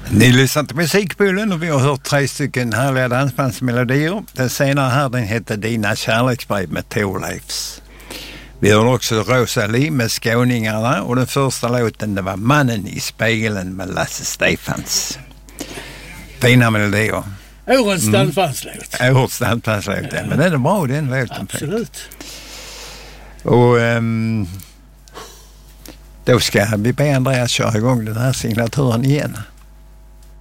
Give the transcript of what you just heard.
Ni lyssnar till Musikpoolen och vi har hört 3 stycken härliga dansbandsmelodier. Den senare här, den heter Dina kärleksbrev med Thorleifs. Vi har också Rosalie med Skåningarna och den första låten det var Mannen i spegeln med Lasse Stefans. Fina melodier. Årets dansbandslåt. Årets dansbandslåt, ja. Men den är bra den låten. Absolut. Och då ska vi be Andreas köra igång den här signaturen igen.